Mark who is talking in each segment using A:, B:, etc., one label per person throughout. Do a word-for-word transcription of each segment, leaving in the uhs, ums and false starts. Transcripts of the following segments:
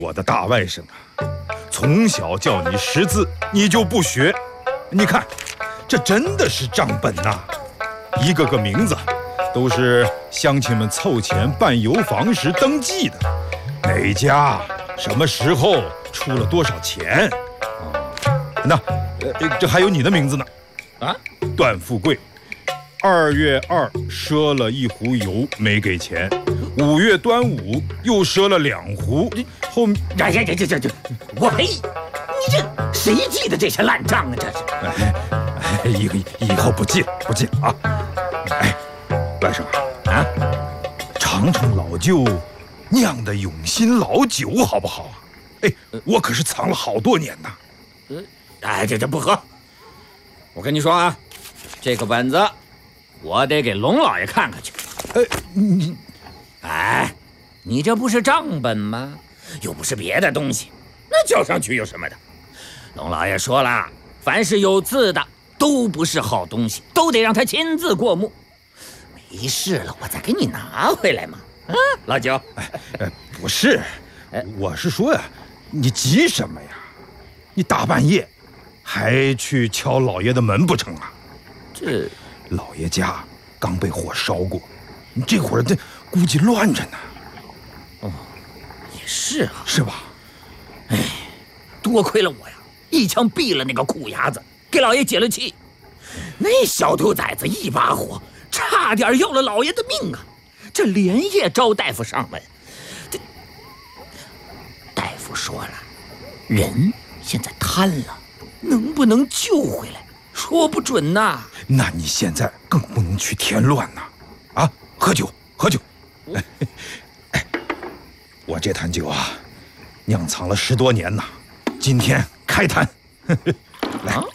A: 我的大外甥啊，从小叫你识字，你就不学。你看，这真的是账本呐、啊，一个个名字都是乡亲们凑钱办油房时登记的，哪家什么时候出了多少钱啊？那、呃、这还有你的名字呢，啊，段富贵。二月二赊了一壶油没给钱，五月端午又赊了两壶，后面
B: 呀呀呀呀呀！我呸！你这谁记得这些烂账啊？这是！
A: 哎哎，以以后不记了，不记了啊！哎，外甥啊，啊，尝尝老舅酿的永新老酒好不好啊？哎，我可是藏了好多年呐。
B: 嗯，哎，这这不喝。我跟你说啊，这个本子。我得给龙老爷看看去。
A: 呃，你，
B: 哎，你这不是账本吗？又不是别的东西，那交上去有什么的？龙老爷说了，凡是有字的都不是好东西，都得让他亲自过目。没事了，我再给你拿回来嘛。啊，老九，
A: 哎，呃，不是，我是说呀，你急什么呀？你大半夜还去敲老爷的门不成啊？
B: 这。
A: 老爷家刚被火烧过，你这会儿这估计乱着呢。
B: 哦，也是啊，
A: 是吧？
B: 哎，多亏了我呀，一枪毙了那个苦伢子，给老爷解了气。那小兔崽子一把火，差点要了老爷的命啊！这连夜招大夫上门，这大夫说了，人现在瘫了，能不能救回来？说不准呐，
A: 那你现在更不能去添乱呐！啊，喝酒，喝酒！哎，哎，我这坛酒啊，酿藏了十多年呐，今天开坛。来，啊、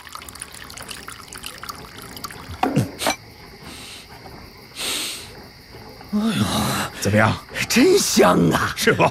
A: 哎呦，怎么样？
B: 真香啊，
A: 是吧？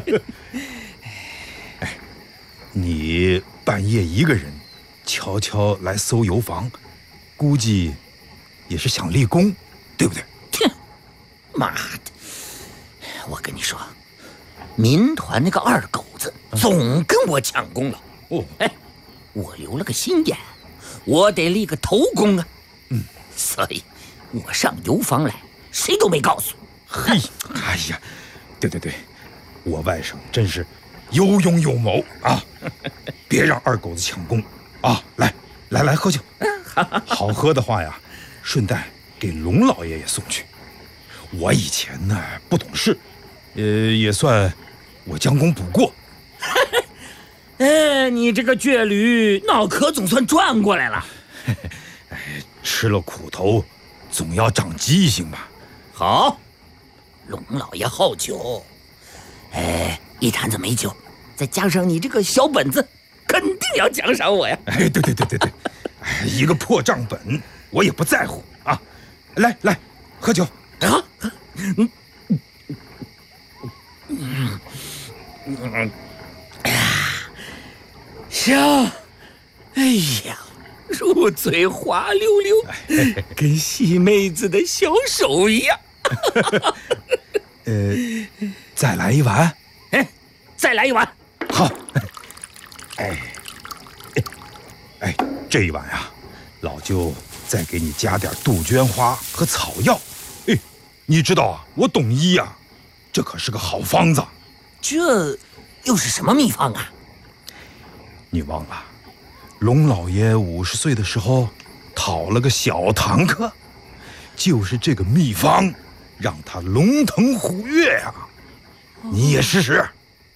A: 哎，你半夜一个人。悄悄来搜油房，估计也是想立功，对不对？
B: 哼，妈的！我跟你说，民团那个二狗子总跟我抢功劳。哦，哎，我留了个心眼，我得立个头功啊。嗯，所以我上油房来，谁都没告诉。
A: 嘿，哎呀，对对对，我外甥真是有勇有谋啊！别让二狗子抢功。啊，来来来，喝酒。好喝的话呀，顺带给龙老爷也送去。我以前呢不懂事，呃，也算我将功补过。
B: 哎，你这个倔驴，脑壳总算转过来了。
A: 哎，吃了苦头，总要长记性吧。
B: 好，龙老爷好酒，哎，一坛子美酒，再加上你这个小本子。肯定要奖赏我呀！
A: 哎，对对对对对，哎，一个破账本我也不在乎啊！来来，喝酒啊！嗯
B: 嗯嗯，香！哎呀，入嘴滑溜溜，跟细妹子的小手一样。
A: 呃，再来一碗？
B: 哎，再来一碗。
A: 好。哎，哎，这一碗呀，老舅再给你加点杜鹃花和草药。哎，你知道啊，我懂医呀、啊，这可是个好方子。
B: 这又是什么秘方啊？
A: 你忘了，龙老爷五十岁的时候讨了个小堂客，就是这个秘方让他龙腾虎跃呀、啊。你也试试。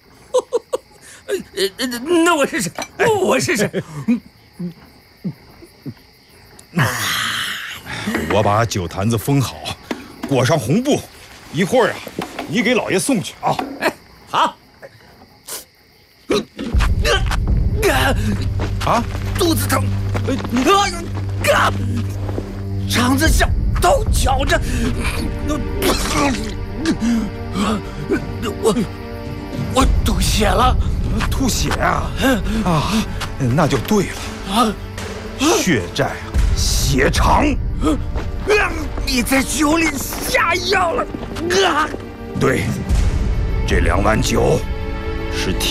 B: 呃，那我试试，我试试。
A: 我把酒坛子封好，裹上红布，一会儿啊，你给老爷送去啊。
B: 哎，好。
A: 啊，
B: 肚子疼，啊，肠子小，都绞着，我我吐血了。
A: 吐血啊！啊，那就对了啊！血债啊，血偿。
B: 你在酒里下药了啊！
A: 对，这两碗酒是